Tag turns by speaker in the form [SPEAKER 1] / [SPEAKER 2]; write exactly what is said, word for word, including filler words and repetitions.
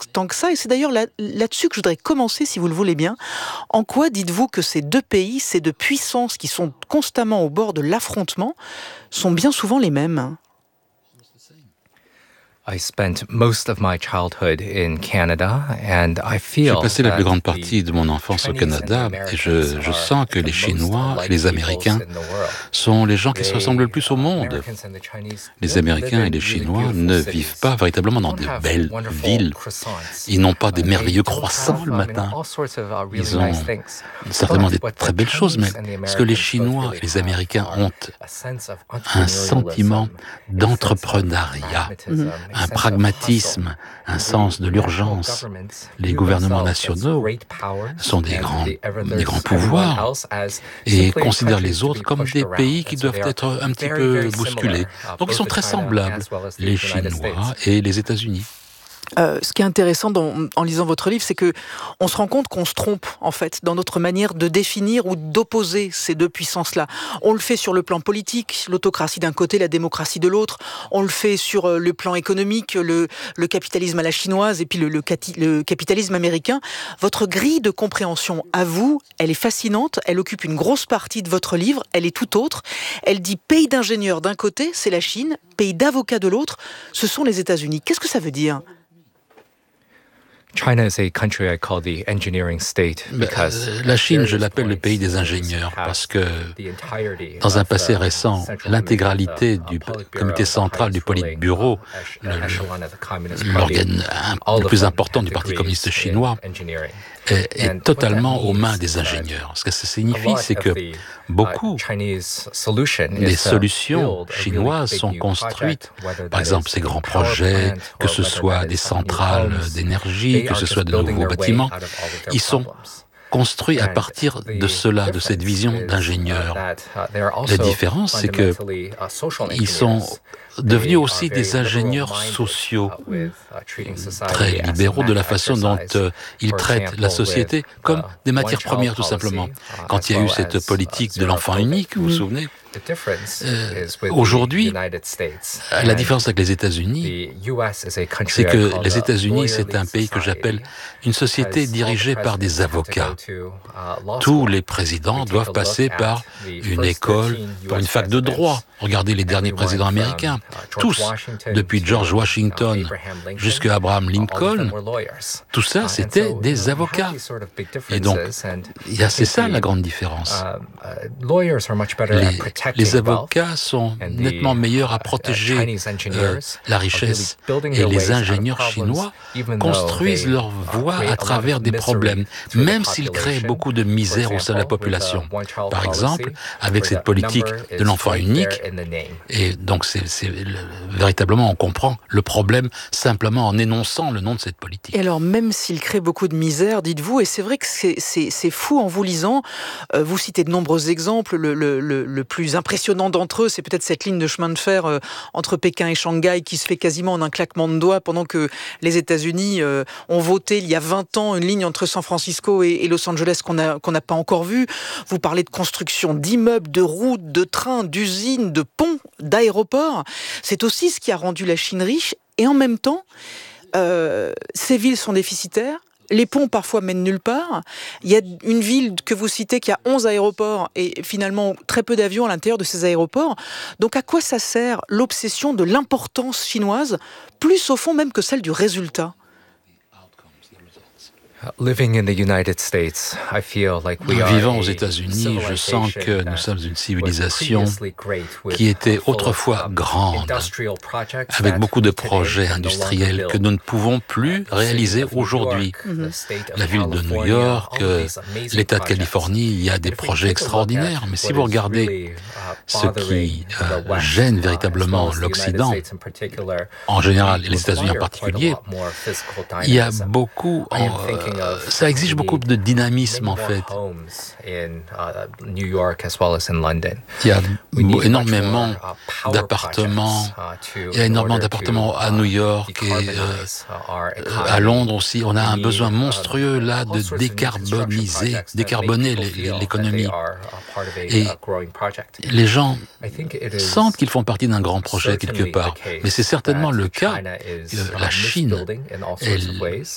[SPEAKER 1] tant que ça. Et c'est d'ailleurs là, là-dessus que je voudrais commencer, si vous le voulez bien. En quoi dites-vous que ces deux pays, ces deux puissances qui sont constamment au bord de l'affrontement, sont bien souvent les mêmes ?
[SPEAKER 2] I spent most of my childhood in Canada, and I feel
[SPEAKER 3] J'ai passé la plus grande
[SPEAKER 2] that
[SPEAKER 3] partie de mon enfance au Canada et je, je sens que les Chinois et les Américains sont les gens qui se ressemblent le plus au monde. Les Américains et les Chinois ne vivent pas véritablement dans de belles villes. Ils n'ont pas des merveilleux croissants le matin. Ils ont certainement des très belles choses, mais ce que les Chinois et les Américains ont un sentiment d'entrepreneuriat, un pragmatisme, un sens de l'urgence. Les gouvernements nationaux sont des grands, des grands pouvoirs et considèrent les autres comme des pays qui doivent être un petit peu bousculés. Donc ils sont très semblables, les Chinois et les États-Unis.
[SPEAKER 1] Euh, ce qui est intéressant dans, en lisant votre livre, c'est que on se rend compte qu'on se trompe en fait dans notre manière de définir ou d'opposer ces deux puissances-là. On le fait sur le plan politique, l'autocratie d'un côté, la démocratie de l'autre. On le fait sur le plan économique, le, le capitalisme à la chinoise et puis le, le, le capitalisme américain. Votre grille de compréhension à vous, elle est fascinante. Elle occupe une grosse partie de votre livre. Elle est tout autre. Elle dit pays d'ingénieurs d'un côté, c'est la Chine. Pays d'avocats de l'autre, ce sont les États-Unis. Qu'est-ce que ça veut dire ?
[SPEAKER 2] China is a country I call the engineering state because
[SPEAKER 3] La Chine, je l'appelle le pays des ingénieurs parce que dans un passé récent, l'intégralité du comité central du Politburo, l'organe le plus important du Parti communiste chinois, est, est totalement aux mains des ingénieurs. Ce que ça signifie, c'est que beaucoup des solutions chinoises sont construites, par exemple ces grands projets, que ce soit des centrales d'énergie, que ce soit de nouveaux bâtiments, ils sont construits à partir de cela, de cette vision d'ingénieur. La différence, c'est que ils sont devenus aussi des ingénieurs sociaux, très libéraux de la façon dont euh, ils traitent la société comme des matières premières, tout simplement. Quand il y a eu cette politique de l'enfant unique, vous vous souvenez ? Euh, aujourd'hui, la différence avec les États-Unis, c'est que les États-Unis, c'est un pays que j'appelle une société dirigée par des avocats. Tous les présidents doivent passer par une école, par une fac de droit. Regardez les derniers présidents américains. Tous, depuis George Washington jusqu'à Abraham Lincoln, tout ça, c'était des avocats. Et donc, c'est ça la grande différence. Les, les avocats sont nettement meilleurs à protéger euh, la richesse et les ingénieurs chinois construisent leur voie à travers des problèmes, même s'ils créent beaucoup de misère au sein de la population. Par exemple, avec cette politique de l'enfant unique, et donc c'est, c'est véritablement on comprend le problème simplement en énonçant le nom de cette politique.
[SPEAKER 1] Et alors même s'ils créent beaucoup de misère, dites-vous, et c'est vrai que c'est, c'est, c'est fou en vous lisant, euh, vous citez de nombreux exemples, le, le, le, le plus impressionnant d'entre eux, c'est peut-être cette ligne de chemin de fer euh, entre Pékin et Shanghai qui se fait quasiment en un claquement de doigts pendant que les États-Unis euh, ont voté il y a vingt ans une ligne entre San Francisco et, et Los Angeles qu'on a, qu'on n'a pas encore vue. Vous parlez de construction d'immeubles, de routes, de trains, d'usines, de ponts, d'aéroports. C'est aussi ce qui a rendu la Chine riche et en même temps, euh, ces villes sont déficitaires. Les ponts, parfois, mènent nulle part. Il y a une ville que vous citez qui a onze aéroports et finalement très peu d'avions à l'intérieur de ces aéroports. Donc, à quoi ça sert l'obsession de l'importance chinoise, plus au fond même que celle du résultat ?
[SPEAKER 3] Vivant aux États-Unis, je sens que nous sommes une civilisation qui était autrefois grande, avec beaucoup de projets industriels que nous ne pouvons plus réaliser aujourd'hui. La ville de New York, l'État de Californie, il y a des projets extraordinaires, mais si vous regardez ce qui euh, gêne véritablement l'Occident, en général, et les États-Unis en particulier, il y a beaucoup... En, euh, ça exige beaucoup de dynamisme, en fait. Il y a énormément d'appartements. Il y a énormément d'appartements à New York et euh, à Londres aussi. On a un besoin monstrueux, là, de décarboniser, décarboner l'économie. Et les gens sentent qu'ils font partie d'un grand projet quelque part. Mais c'est certainement le cas. La Chine, elle